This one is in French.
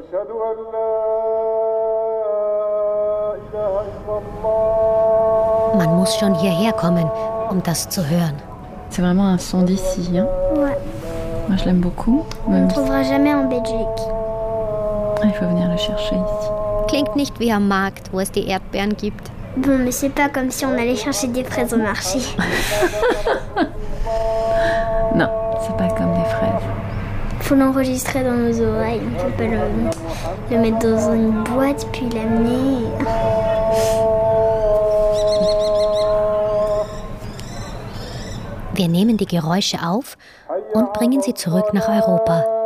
Man muss schon hierher kommen, um das zu hören. C'est vraiment un son d'ici, hein? Ouais. Moi, je l'aime beaucoup. On ne trouvera jamais en Belgique. Il faut venir le chercher ici. Klingt nicht wie am Markt, wo es die Erdbeeren gibt. Bon, mais c'est pas comme si on allait chercher des fraises au marché. Non, c'est pas comme des fraises. Faut l'enregistrer dans nos oreilles. On peut pas le mettre dans une boîte puis l'amener. Wir nehmen die Geräusche auf und bringen sie zurück nach Europa.